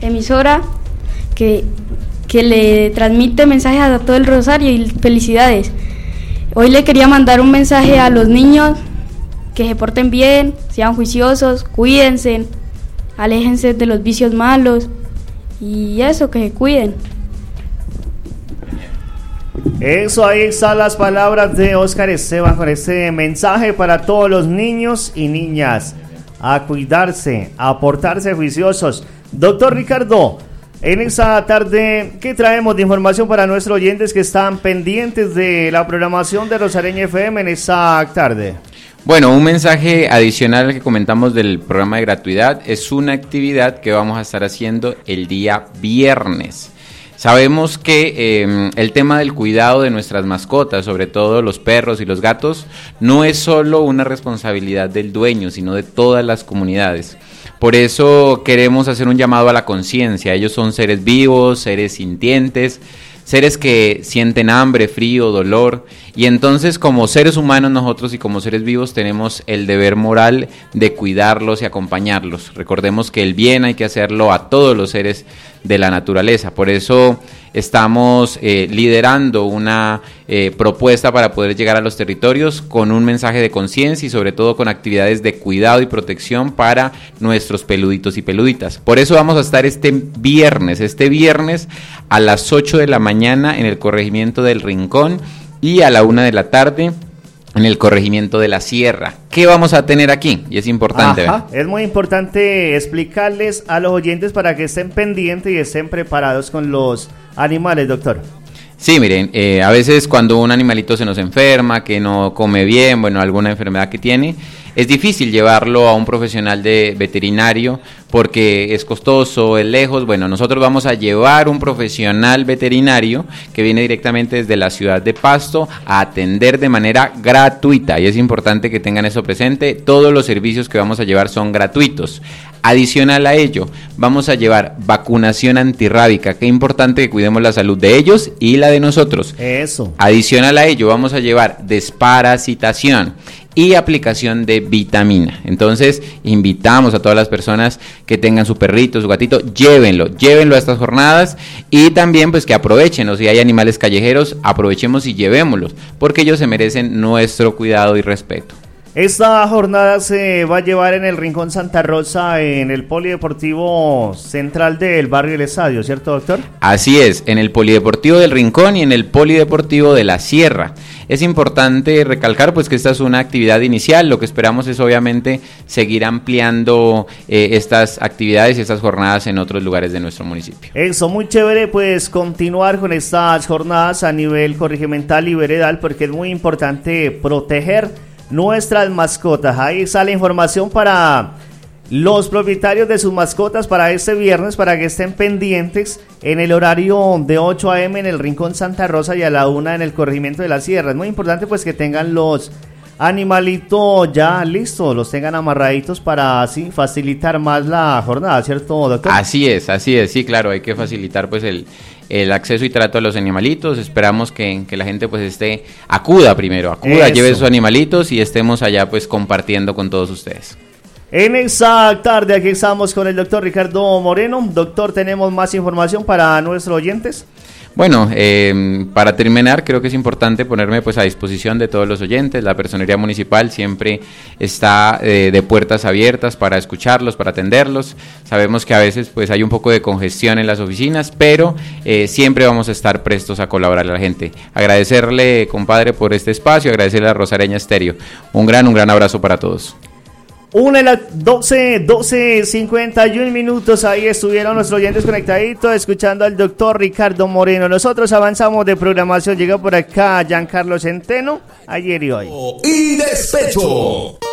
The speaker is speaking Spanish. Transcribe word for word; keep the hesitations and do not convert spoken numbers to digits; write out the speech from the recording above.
emisora que, que le transmite mensajes a todo el Rosario y felicidades. Hoy le quería mandar un mensaje a los niños, que se porten bien, sean juiciosos, cuídense, aléjense de los vicios malos y eso, que se cuiden. Eso, ahí están las palabras de Óscar Esteban con este mensaje para todos los niños y niñas. A cuidarse, a portarse juiciosos. Doctor Ricardo, en esta tarde, ¿qué traemos de información para nuestros oyentes que están pendientes de la programación de Rosareña F M en esta tarde? Bueno, un mensaje adicional al que comentamos del programa de gratuidad es una actividad que vamos a estar haciendo el día viernes. Sabemos que eh, el tema del cuidado de nuestras mascotas, sobre todo los perros y los gatos, no es solo una responsabilidad del dueño, sino de todas las comunidades. Por eso queremos hacer un llamado a la conciencia. Ellos son seres vivos, seres sintientes, seres que sienten hambre, frío, dolor, y entonces como seres humanos nosotros y como seres vivos tenemos el deber moral de cuidarlos y acompañarlos. Recordemos que el bien hay que hacerlo a todos los seres de la naturaleza, por eso estamos eh, liderando una eh, propuesta para poder llegar a los territorios con un mensaje de conciencia y sobre todo con actividades de cuidado y protección para nuestros peluditos y peluditas. Por eso vamos a estar este viernes, este viernes a las ocho de la mañana en el corregimiento del Rincón y a la una de la tarde en el corregimiento de la Sierra. ¿Qué vamos a tener aquí? Y es importante. Ajá, es muy importante explicarles a los oyentes para que estén pendientes y estén preparados con los animales, doctor. Sí, miren, eh, a veces cuando un animalito se nos enferma, que no come bien, bueno, alguna enfermedad que tiene, es difícil llevarlo a un profesional de veterinario porque es costoso, es lejos. Bueno, nosotros vamos a llevar un profesional veterinario que viene directamente desde la ciudad de Pasto a atender de manera gratuita, y es importante que tengan eso presente. Todos los servicios que vamos a llevar son gratuitos. Adicional a ello, vamos a llevar vacunación antirrábica. Qué importante que cuidemos la salud de ellos y la de nosotros. Eso. Adicional a ello, vamos a llevar desparasitación y aplicación de vitamina. Entonces, invitamos a todas las personas que tengan su perrito, su gatito, llévenlo, llévenlo a estas jornadas, y también pues que aprovechen, o si hay animales callejeros, aprovechemos y llevémoslos, porque ellos se merecen nuestro cuidado y respeto. Esta jornada se va a llevar en el Rincón Santa Rosa, en el Polideportivo Central del barrio del Estadio, ¿cierto, doctor? Así es, en el Polideportivo del Rincón y en el Polideportivo de la Sierra. Es importante recalcar pues que esta es una actividad inicial. Lo que esperamos es obviamente seguir ampliando eh, estas actividades y estas jornadas en otros lugares de nuestro municipio. Eso, muy chévere pues continuar con estas jornadas a nivel corregimental y veredal, porque es muy importante proteger nuestras mascotas. Ahí sale información para los propietarios de sus mascotas para este viernes, para que estén pendientes en el horario de ocho a eme en el Rincón Santa Rosa y a la una en el corregimiento de la Sierra. Es muy importante pues que tengan los animalitos ya listos, los tengan amarraditos para así facilitar más la jornada, ¿cierto, doctor? Así es, así es, sí, claro, hay que facilitar pues el, el acceso y trato a los animalitos. Esperamos que, que la gente pues esté, acuda primero, acuda, Eso. lleve sus animalitos y estemos allá pues compartiendo con todos ustedes. En esta tarde aquí estamos con el doctor Ricardo Moreno. Doctor, ¿tenemos más información para nuestros oyentes? Bueno, eh, para terminar, creo que es importante ponerme pues a disposición de todos los oyentes. La Personería Municipal siempre está eh, de puertas abiertas para escucharlos, para atenderlos. Sabemos que a veces pues hay un poco de congestión en las oficinas, pero eh, siempre vamos a estar prestos a colaborar a la gente. Agradecerle, compadre, por este espacio, agradecerle a Rosareña Estéreo. Un gran, un gran abrazo para todos. Una de las doce, doce, cincuenta y un minutos, ahí estuvieron nuestros oyentes conectaditos, escuchando al doctor Ricardo Moreno. Nosotros avanzamos de programación, llega por acá Giancarlo Centeno, ayer y hoy. Y despecho.